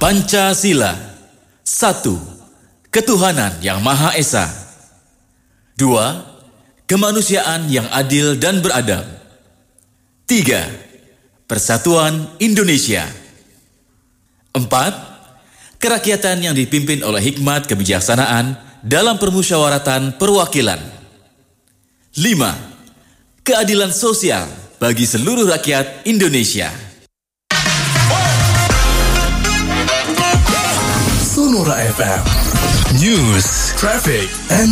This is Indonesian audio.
Pancasila. 1. Ketuhanan yang Maha Esa. 2. Kemanusiaan yang adil dan beradab. 3. Persatuan Indonesia. 4. Kerakyatan yang dipimpin oleh hikmat kebijaksanaan dalam permusyawaratan perwakilan. 5. Keadilan sosial bagi seluruh rakyat Indonesia. Sonora FM News, Traffic, and